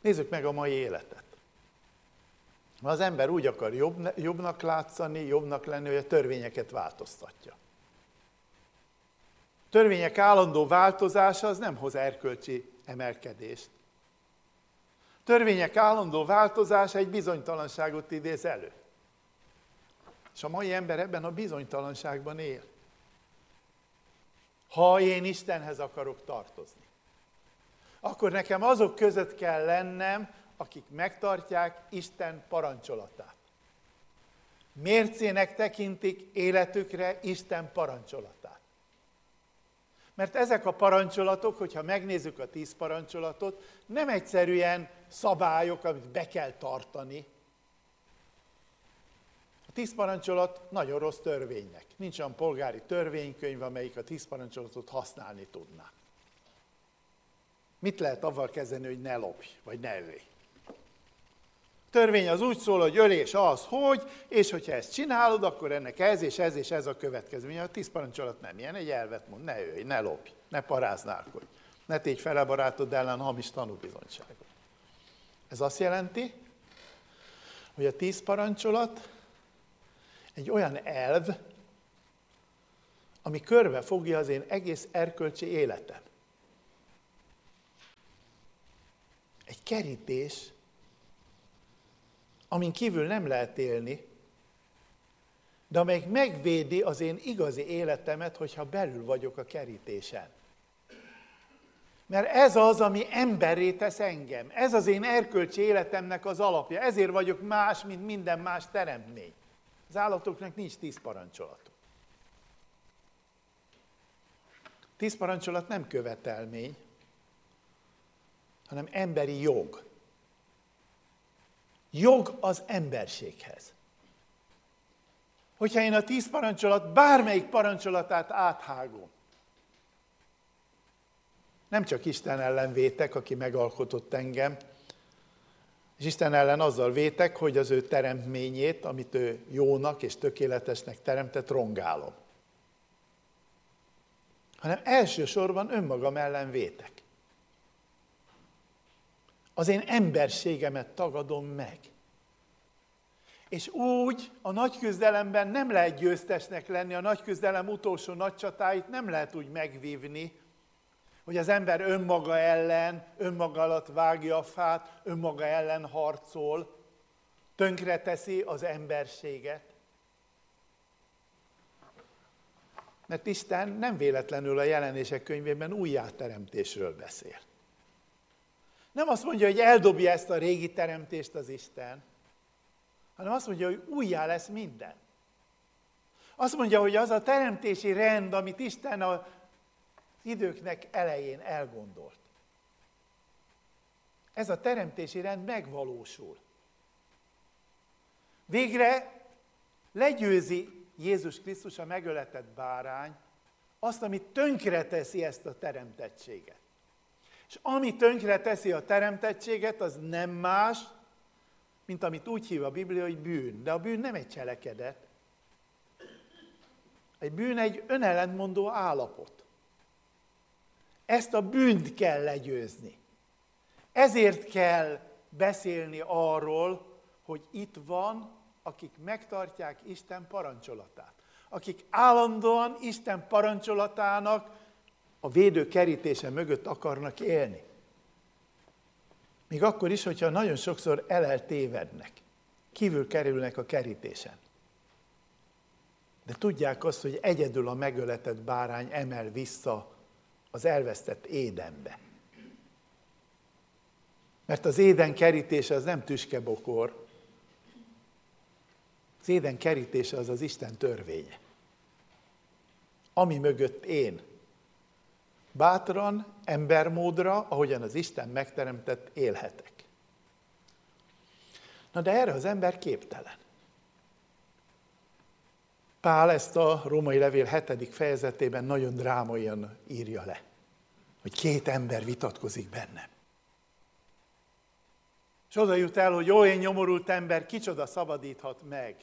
Nézzük meg a mai életet. Ha az ember úgy akar jobbnak látszani, jobbnak lenni, hogy a törvényeket változtatja. A törvények állandó változása az nem hoz erkölcsi emelkedést. A törvények állandó változása egy bizonytalanságot idéz elő. És a mai ember ebben a bizonytalanságban él. Ha én Istenhez akarok tartozni, akkor nekem azok között kell lennem, akik megtartják Isten parancsolatát. Mércének tekintik életükre Isten parancsolatát. Mert ezek a parancsolatok, hogyha megnézzük a 10 parancsolatot, nem egyszerűen szabályok, amit be kell tartani. A 10 parancsolat nagyon rossz törvénynek. Nincs olyan polgári törvénykönyv, amelyik a 10 parancsolatot használni tudná. Mit lehet avval kezdeni, hogy ne lopj, vagy ne ölj? A törvény az úgy szól, hogy ölés az, hogy, és hogyha ezt csinálod, akkor ennek ez és ez és ez a következménye. A 10 parancsolat nem ilyen, egy elvet mond, ne ölj, ne lopj, ne paráználkodj, ne tégy fel a barátod ellen hamis tanúbizonyságot. Ez azt jelenti, hogy a 10 parancsolat egy olyan elv, ami körbe fogja az én egész erkölcsi életem. Egy kerítés, amin kívül nem lehet élni, de amelyik megvédi az én igazi életemet, hogyha belül vagyok a kerítésen. Mert ez az, ami emberré tesz engem. Ez az én erkölcsi életemnek az alapja. Ezért vagyok más, mint minden más teremtmény. Az állatoknak nincs 10 parancsolatuk. 10 parancsolat nem követelmény, hanem emberi jog. Jog az emberséghez. Hogyha én a 10 parancsolat bármelyik parancsolatát áthágom, nem csak Isten ellen vétek, aki megalkotott engem, és Isten ellen azzal vétek, hogy az ő teremtményét, amit ő jónak és tökéletesnek teremtett, rongálom. Hanem elsősorban önmagam ellen vétek. Az én emberségemet tagadom meg. És úgy a nagy küzdelemben nem lehet győztesnek lenni, a nagy küzdelem utolsó nagy csatáit nem lehet úgy megvívni, hogy az ember önmaga ellen, önmaga alatt vágja a fát, önmaga ellen harcol, tönkreteszi az emberséget. Mert Isten nem véletlenül a Jelenések könyvében újjáteremtésről beszél. Nem azt mondja, hogy eldobja ezt a régi teremtést az Isten, hanem azt mondja, hogy újjá lesz minden. Azt mondja, hogy az a teremtési rend, amit Isten az időknek elején elgondolt. Ez a teremtési rend megvalósul. Végre legyőzi Jézus Krisztus, a megöletett bárány, azt, ami tönkreteszi ezt a teremtettséget. És ami tönkreteszi a teremtettséget, az nem más, mint amit úgy hív a Biblia, hogy bűn. De a bűn nem egy cselekedet. Egy bűn egy önellentmondó állapot. Ezt a bűnt kell legyőzni. Ezért kell beszélni arról, hogy itt van, akik megtartják Isten parancsolatát. Akik állandóan Isten parancsolatának a védő kerítése mögött akarnak élni. Még akkor is, hogyha nagyon sokszor eltévednek, kívül kerülnek a kerítésen. De tudják azt, hogy egyedül a megöletett bárány emel vissza az elvesztett Édenbe. Mert az Éden kerítése az nem tüskebokor, az Éden kerítése az az Isten törvénye. Ami mögött én bátran, embermódra, ahogyan az Isten megteremtett, élhetek. Na de erre az ember képtelen. Pál ezt a római levél 7. fejezetében nagyon drámaian írja le, hogy 2 ember vitatkozik bennem. És oda jut el, hogy ó, én nyomorult ember, kicsoda szabadíthat meg?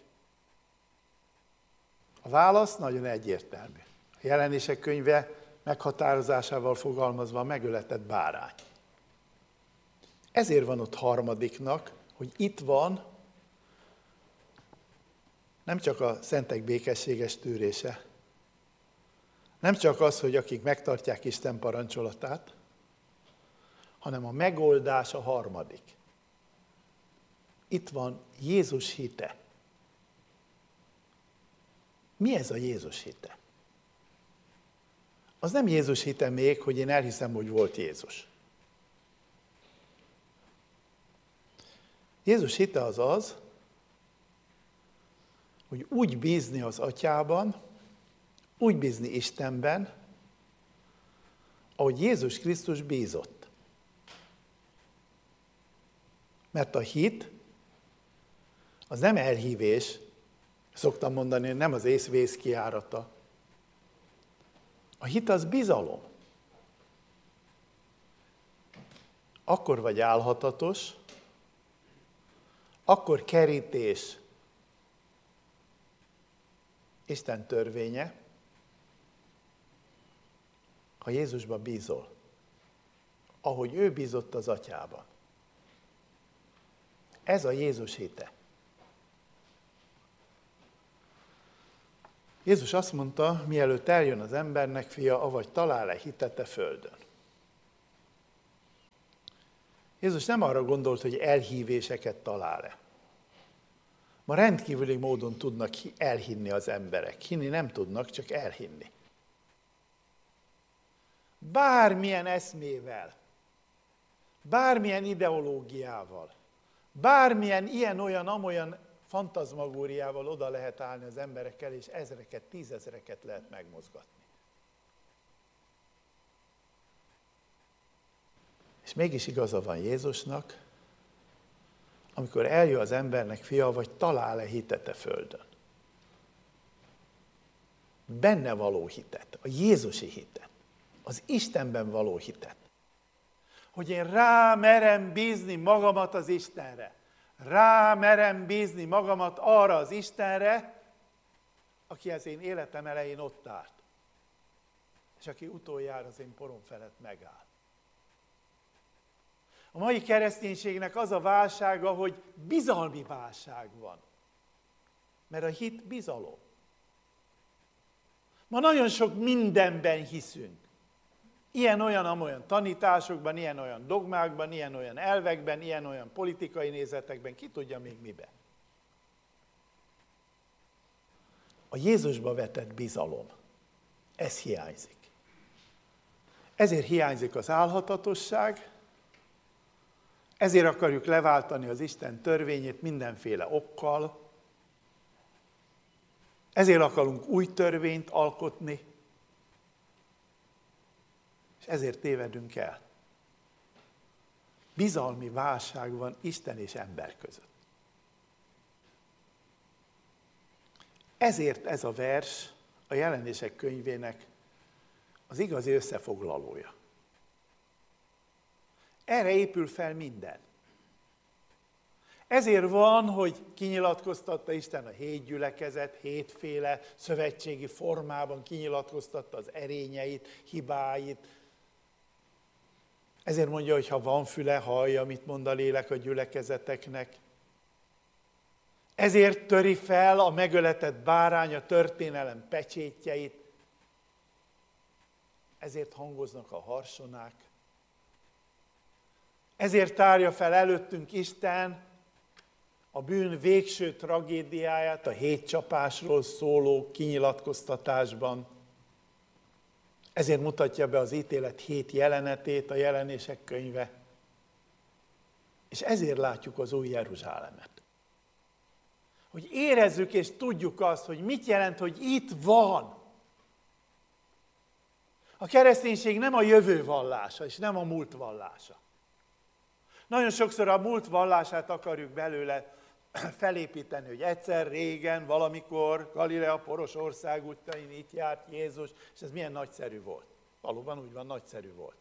A válasz nagyon egyértelmű. A Jelenések könyve meghatározásával fogalmazva a megöletett bárány. Ezért van ott harmadiknak, hogy itt van nem csak a szentek békességes tűrése, nem csak az, hogy akik megtartják Isten parancsolatát, hanem a megoldás a harmadik. Itt van Jézus hite. Mi ez a Jézus hite? Az nem Jézus hite még, hogy én elhiszem, hogy volt Jézus. Jézus hite az az, hogy úgy bízni az Atyában, úgy bízni Istenben, ahogy Jézus Krisztus bízott. Mert a hit az nem elhívés, szoktam mondani, hogy nem az észvész kijárata. A hit az bizalom. Akkor vagy álhatatos, akkor kerítés Isten törvénye, ha Jézusba bízol, ahogy ő bízott az Atyában. Ez a Jézus hite. Jézus azt mondta, mielőtt eljön az embernek fia, avagy talál-e hitet a földön. Jézus nem arra gondolt, hogy elhívéseket talál-e. Ma rendkívüli módon tudnak elhinni az emberek. Hinni nem tudnak, csak elhinni. Bármilyen eszmével, bármilyen ideológiával, bármilyen ilyen-olyan-amolyan fantazmagóriával oda lehet állni az emberekkel, és ezreket, tízezreket lehet megmozgatni. És mégis igaza van Jézusnak, amikor eljön az embernek fia, vagy talál-e hitet a földön. Benne való hitet, a Jézusi hitet, az Istenben való hitet. Hogy én rámerem bízni magamat az Istenre. Rámerem bízni magamat arra az Istenre, aki az én életem elején ott állt. És aki utoljára az én porom felett megáll. A mai kereszténységnek az a válsága, hogy bizalmi válság van. Mert a hit bizalom. Ma nagyon sok mindenben hiszünk. Ilyen-olyan-amolyan tanításokban, ilyen-olyan dogmákban, ilyen-olyan elvekben, ilyen-olyan politikai nézetekben, ki tudja még miben. A Jézusba vetett bizalom, ez hiányzik. Ezért hiányzik az álhatatosság, ezért akarjuk leváltani az Isten törvényét mindenféle okkal, ezért akarunk új törvényt alkotni, és ezért tévedünk el. Bizalmi válság van Isten és ember között. Ezért ez a vers a Jelenések könyvének az igazi összefoglalója. Erre épül fel minden. Ezért van, hogy kinyilatkoztatta Isten a 7 gyülekezet, 7 féle szövetségi formában kinyilatkoztatta az erényeit, hibáit. Ezért mondja, hogy ha van füle, hallja, mit mond a lélek a gyülekezeteknek. Ezért töri fel a megöletett bárány a történelem pecsétjeit. Ezért hangoznak a harsonák. Ezért tárja fel előttünk Isten a bűn végső tragédiáját a 7 csapásról szóló kinyilatkoztatásban. Ezért mutatja be az ítélet 7 jelenetét a Jelenések könyve. És ezért látjuk az új Jeruzsálemet. Hogy érezzük és tudjuk azt, hogy mit jelent, hogy itt van. A kereszténység nem a jövő vallása, és nem a múlt vallása. Nagyon sokszor a múlt vallását akarjuk belőle felépíteni, hogy egyszer, régen, valamikor Galilea poros ország útjain itt járt Jézus, és ez milyen nagyszerű volt. Valóban úgy van, nagyszerű volt.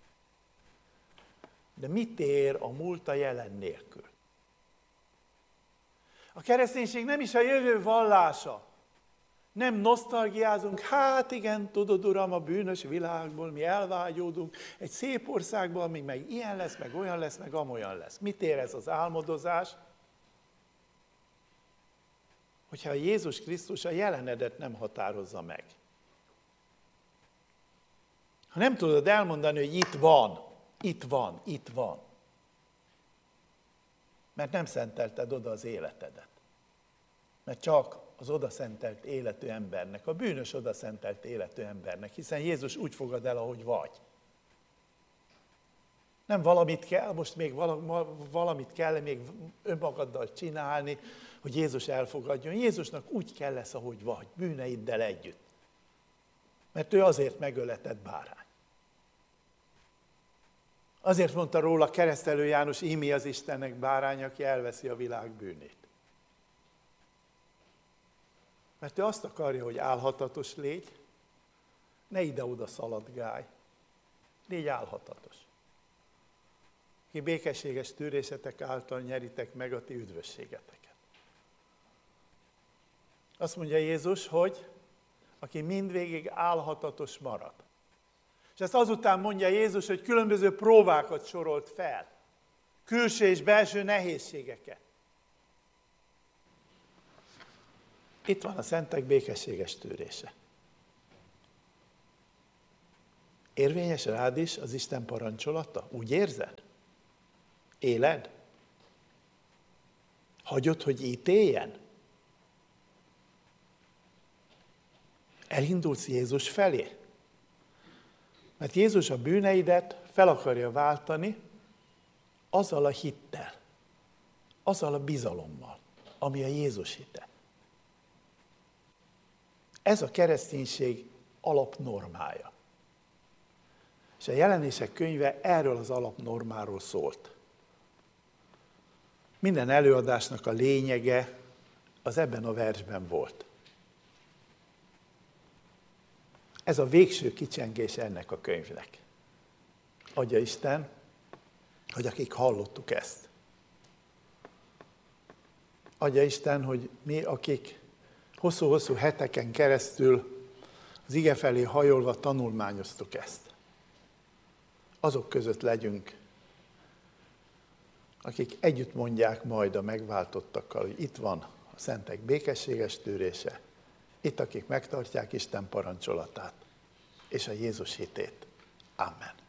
De mit ér a múlt a jelen nélkül? A kereszténység nem is a jövő vallása. Nem nosztalgiázunk, hát igen, tudod, Uram, a bűnös világból mi elvágyódunk, egy szép országban, amíg meg ilyen lesz, meg olyan lesz, meg amolyan lesz. Mit ér ez az álmodozás? Hogyha Jézus Krisztus a jelenedet nem határozza meg. Ha nem tudod elmondani, hogy itt van, itt van, itt van. Mert nem szentelted oda az életedet. Mert csak az odaszentelt életű embernek, a bűnös odaszentelt életű embernek, hiszen Jézus úgy fogad el, ahogy vagy. Nem valamit kell, most még valamit kell még önmagaddal csinálni, hogy Jézus elfogadjon. Jézusnak úgy kell lesz, ahogy vagy, bűneiddel együtt. Mert ő azért megöletett bárány. Azért mondta róla Keresztelő János, ími az Istennek bárány, aki elveszi a világ bűnét. Mert ő azt akarja, hogy álhatatos légy, ne ide-oda szaladgálj, légy álhatatos. Ki békességes tűrésetek által nyeritek meg a ti üdvösségeteket. Azt mondja Jézus, hogy aki mindvégig álhatatos marad. És ezt azután mondja Jézus, hogy különböző próbákat sorolt fel. Külső és belső nehézségeket. Itt van a szentek békességes tűrése. Érvényes rád is az Isten parancsolata? Úgy érzed? Éled? Hagyod, hogy ítéljen? Elindulsz Jézus felé? Mert Jézus a bűneidet fel akarja váltani azzal a hittel, azzal a bizalommal, ami a Jézus hite. Ez a kereszténység alapnormája. És a Jelenések könyve erről az alapnormáról szólt. Minden előadásnak a lényege az ebben a versben volt. Ez a végső kicsengés ennek a könyvnek. Adja Isten, hogy akik hallottuk ezt. Adja Isten, hogy mi, akik hosszú-hosszú heteken keresztül az ige felé hajolva tanulmányoztuk ezt. Azok között legyünk, akik együtt mondják majd a megváltottakkal, hogy itt van a szentek békességes tűrése, itt akik megtartják Isten parancsolatát és a Jézus hitét. Amen.